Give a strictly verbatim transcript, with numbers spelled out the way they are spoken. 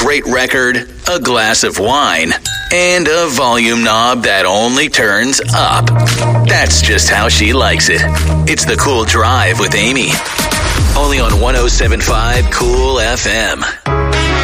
great record, a glass of wine, and a volume knob that only turns up. That's just how she likes it. It's The Cool Drive with Amy. Only on one oh seven point five Cool F M.